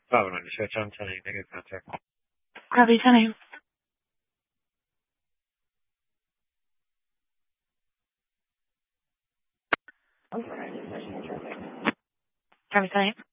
Paolo,你说张成林那个 contact。 Grab his name. Grab his name.